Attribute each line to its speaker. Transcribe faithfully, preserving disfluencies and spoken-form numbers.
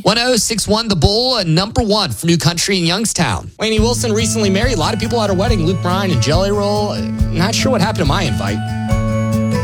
Speaker 1: one oh six one The Bull, uh, number one for New Country in Youngstown.
Speaker 2: Lainey Wilson recently married. A lot of people at her wedding. Luke Bryan and Jelly Roll. Not sure what happened to my invite.